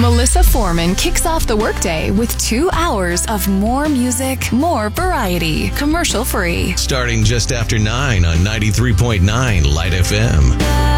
Melissa Foreman kicks off the workday with 2 hours of more music, more variety, commercial free. Starting just after 9 on 93.9 Light FM.